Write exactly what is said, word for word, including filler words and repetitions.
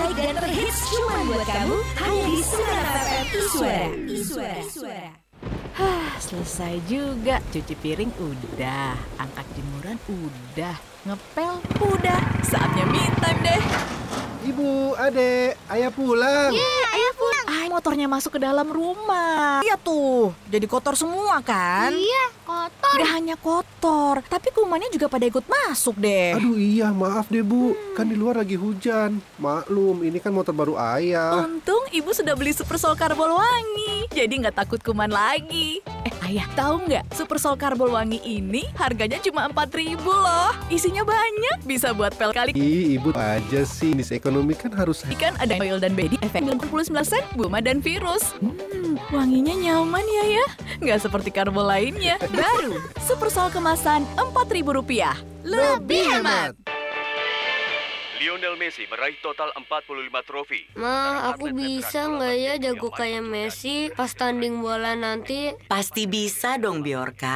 terbaik dan terhits cuma buat kamu hanya di sembilan F M Iswara. Iswara. Hah, selesai juga. Cuci piring udah, angkat jemuran udah, ngepel udah. Saatnya me time deh. Ibu, adek, ayah pulang. Yeay, ayah pulang. Ay, motornya masuk ke dalam rumah. Iya tuh, jadi kotor semua kan? Iya, kotor. Gak hanya kotor, tapi kumannya juga pada ikut masuk deh. Aduh iya, maaf deh Bu. Kan di luar lagi hujan. Maklum, ini kan motor baru ayah. Untung ibu sudah beli Super Sol Karbol Wangi, jadi nggak takut kuman lagi. Eh ayah, tahu nggak? Super Sol Karbol Wangi ini harganya cuma empat ribu loh. Isinya banyak, bisa buat pel kali. Ih, ibu aja sih. Bisnis ekonomi kan harus... Ikan ada oil dan body, efek sembilan puluh sembilan persen, Buma dan virus. Hmm, wanginya nyaman ya ya. Nggak seperti karbol lainnya. Baru, Super Sol kemasan empat ribu rupiah. Lebih hemat. Lionel Messi meraih total empat puluh lima trofi. Ma, aku bisa nggak ya jago kayak Messi pas tanding bola nanti? Pasti bisa dong, Biorka.